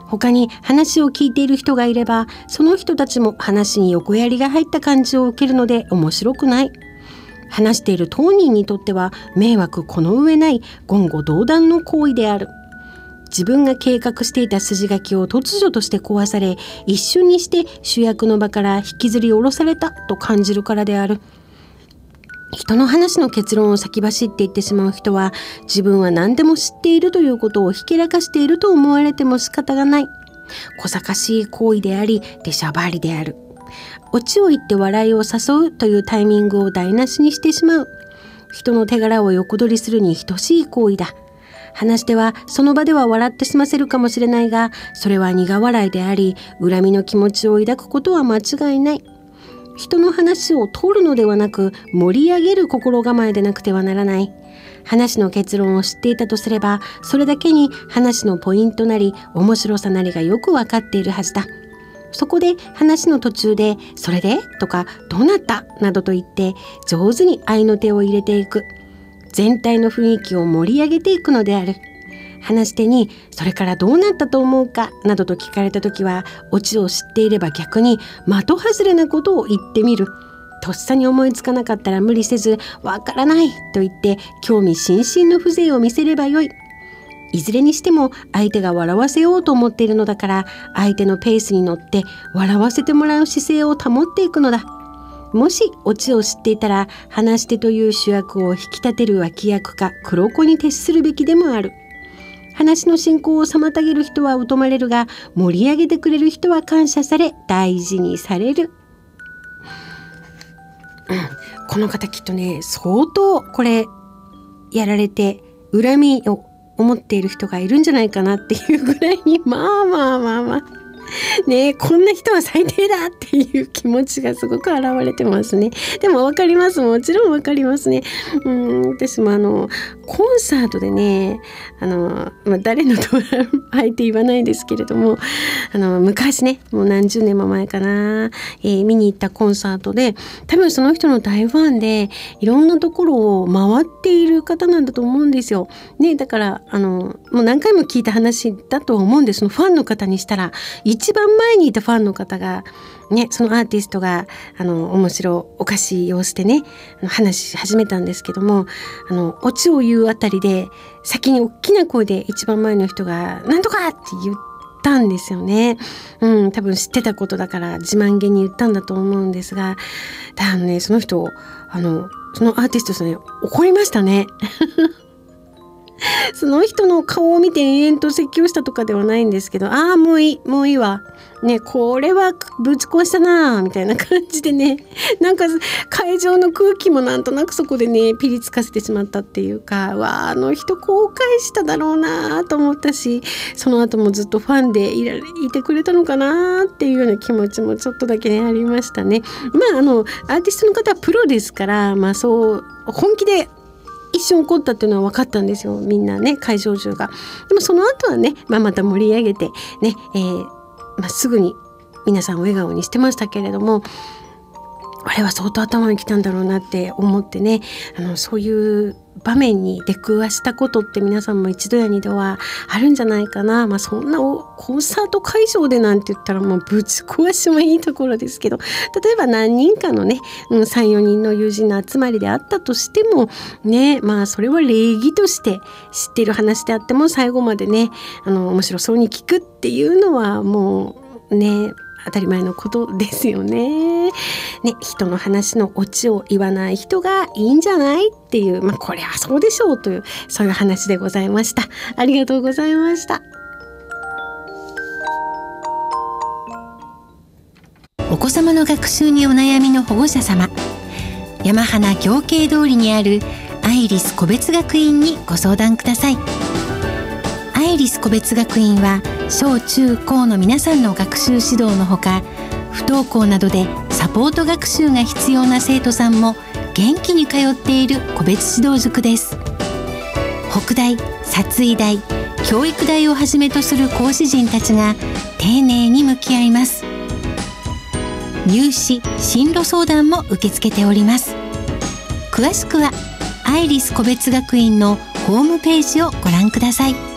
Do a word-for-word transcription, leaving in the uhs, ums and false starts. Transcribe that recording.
他に話を聞いている人がいれば、その人たちも話に横やりが入った感じを受けるので面白くない。話している当人にとっては迷惑この上ない言語道断の行為である。自分が計画していた筋書きを突如として壊され、一瞬にして主役の場から引きずり下ろされたと感じるからである。人の話の結論を先走っていってしまう人は、自分は何でも知っているということをひけらかしていると思われても仕方がない。小賢しい行為であり、出しゃばりである。オチを言って笑いを誘うというタイミングを台無しにしてしまう。人の手柄を横取りするに等しい行為だ。話し手はその場では笑って済ませるかもしれないが、それは苦笑いであり、恨みの気持ちを抱くことは間違いない。人の話を通るのではなく、盛り上げる心構えでなくてはならない。話の結論を知っていたとすれば、それだけに話のポイントなり面白さなりがよくわかっているはずだ。そこで話の途中でそれでとかどうなったなどと言って上手に合いの手を入れていく。全体の雰囲気を盛り上げていくのである。話し手にそれからどうなったと思うかなどと聞かれたときは、オチを知っていれば逆に的外れなことを言ってみる。とっさに思いつかなかったら無理せず、わからないと言って興味津々の風情を見せればよい。いずれにしても相手が笑わせようと思っているのだから、相手のペースに乗って笑わせてもらう姿勢を保っていくのだ。もしオチを知っていたら、話し手という主役を引き立てる脇役か黒子に徹するべきでもある。話の進行を妨げる人は疎まれるが、盛り上げてくれる人は感謝され大事にされる。うん、この方きっとね、相当これやられて恨みを思っている人がいるんじゃないかなっていうぐらいに、まあまあまあまあねえ、こんな人は最低だっていう気持ちがすごく現れてますね。でもわかります。もちろんわかりますね。うん、私もあのコンサートでね、あの、まあ、誰のとあえて言わないですけれども、あの昔ね、もう何十年も前かな、えー、見に行ったコンサートで、多分その人の大ファンでいろんなところを回っている方なんだと思うんですよ。ね、だからあのもう何回も聞いた話だと思うんです。そのファンの方にしたら、一番前にいたファンの方がね、そのアーティストがあの面白おかしい様子でね、話し始めたんですけども、あのオチを言うあたりで先に大きな声で一番前の人がなんとかって言ったんですよね。うん、多分知ってたことだから自慢げに言ったんだと思うんですが、だのね、その人あのそのアーティストさんね、怒りましたね。その人の顔を見て延々と説教したとかではないんですけど、ああもういいもういいわね、これはぶち壊したなみたいな感じでね、なんか会場の空気もなんとなくそこでねピリつかせてしまったっていうか、わあ、あの人後悔しただろうなと思ったし、その後もずっとファンでいられいてくれたのかなっていうような気持ちもちょっとだけねありましたね。まああのアーティストの方はプロですから、まあそう本気で一瞬怒ったっていうのは分かったんですよ、みんなね、会場中が。でもその後はね、まあ、また盛り上げてね、えーまあ、すぐに皆さんを笑顔にしてましたけれども、あれは相当頭にきたんだろうなって思ってね、あのそういう場面に出くわしたことって皆さんも一度や二度はあるんじゃないかな。まあそんなコンサート会場でなんて言ったらもうぶち壊しもいいところですけど、例えば何人かのね、うん、さん、よにんの友人の集まりであったとしてもね、まあそれは礼儀として知っている話であっても、最後までね、あの面白そうに聞くっていうのはもうね、当たり前のことですよね。ね、人の話のオチを言わない人がいいんじゃないっていう、まあこれはそうでしょうという、そういう話でございました。ありがとうございました。 お子様の学習にお悩みの保護者様、山花行慶通りにあるアイリス個別学院にご相談ください。アイリス個別学院は小中高の皆さんの学習指導のほか、不登校などでサポート学習が必要な生徒さんも元気に通っている個別指導塾です。北大、殺医大、教育大をはじめとする講師陣たちが丁寧に向き合います。入試・進路相談も受け付けております。詳しくはアイリス個別学院のホームページをご覧ください。